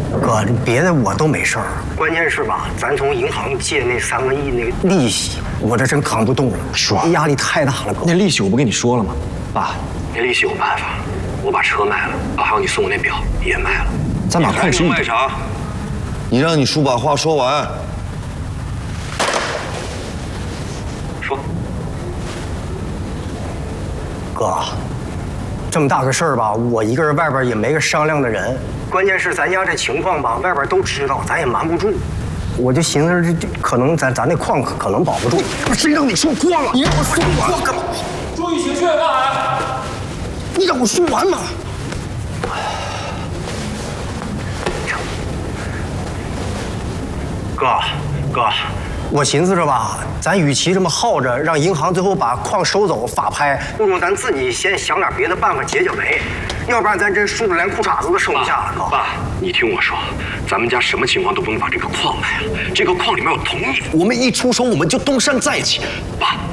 哥，别的我都没事儿，关键是吧，咱从银行借那3个亿那个利息，我这真扛不动了，压力太大了。哥， 那利息我不跟你说了吗？爸， 那利息有办法，我把车卖了，还有你送我那表也卖了。 咱把矿收卖啥？ 你让你叔把话说完。 说。 哥，这么大个事儿吧，我一个人外边也没个商量的人。关键是咱家这情况吧，外边都知道，咱也瞒不住。我就寻思这可能咱那矿可能保不住。谁让你说光了？你让我说完干嘛？ 注意情绪，大海。 你让我说完嘛。哥，我寻思着吧，咱与其这么耗着，让银行最后把矿收走法拍，不如咱自己先想点别的办法解解围，要不然咱真输得连裤衩子都收不下了。 爸，你听我说，咱们家什么情况都不能把这个矿卖了，这个矿里面有铜业， 我们一出手我们就东山再起。 爸。